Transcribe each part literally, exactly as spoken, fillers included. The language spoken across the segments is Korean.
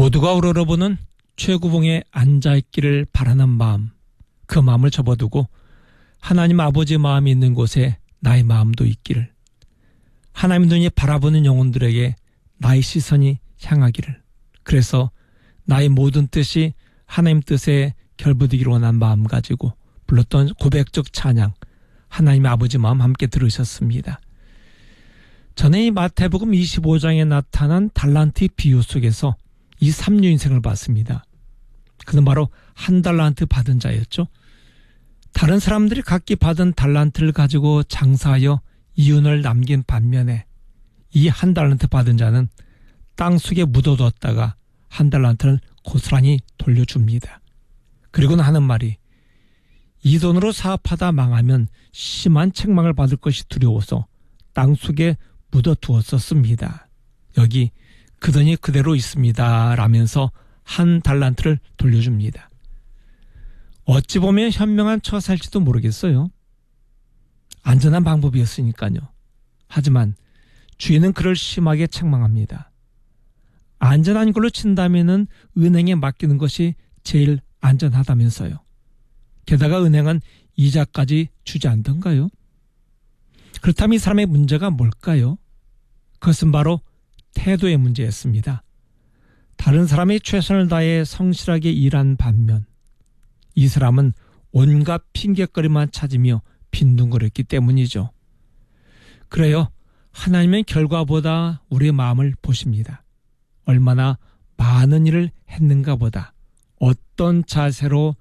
모두가 우러러보는 최고봉에 앉아있기를 바라는 마음, 그 마음을 접어두고 하나님 아버지의 마음이 있는 곳에 나의 마음도 있기를, 하나님 눈이 바라보는 영혼들에게 나의 시선이 향하기를, 그래서 나의 모든 뜻이 하나님 뜻에 결부되기를 원한 마음 가지고 불렀던 고백적 찬양, 하나님 아버지 마음 함께 들으셨습니다. 전에 이 마태복음 이십오 장에 나타난 달란트 비유 속에서 이 삼류 인생을 봤습니다. 그는 바로 한 달란트 받은 자였죠. 다른 사람들이 각기 받은 달란트를 가지고 장사하여 이윤을 남긴 반면에 이 한 달란트 받은 자는 땅속에 묻어뒀다가 한 달란트를 고스란히 돌려줍니다. 그리고는 하는 말이, 이 돈으로 사업하다 망하면 심한 책망을 받을 것이 두려워서 땅속에 묻어두었었습니다. 여기 그 돈이 그대로 있습니다 라면서 한 달란트를 돌려줍니다. 어찌 보면 현명한 처사일지도 모르겠어요. 안전한 방법이었으니까요. 하지만 주인은 그를 심하게 책망합니다. 안전한 걸로 친다면은 은행에 맡기는 것이 제일 안전하다면서요. 게다가 은행은 이자까지 주지 않던가요? 그렇다면 이 사람의 문제가 뭘까요? 그것은 바로 태도의 문제였습니다. 다른 사람이 최선을 다해 성실하게 일한 반면 이 사람은 온갖 핑곗거리만 찾으며 빈둥거렸기 때문이죠. 그래요. 하나님은 결과보다 우리의 마음을 보십니다. 얼마나 많은 일을 했는가 보다 어떤 자세로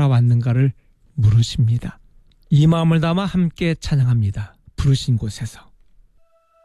살아왔는가를 물으십니다. 이 마음을 담아 함께 찬양합니다. 부르신 곳에서.